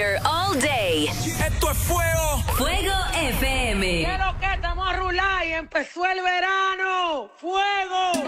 weather all day. Esto es fuego. Fuego FM. Quiero que estamos a rular y empezó el verano. ¡Fuego!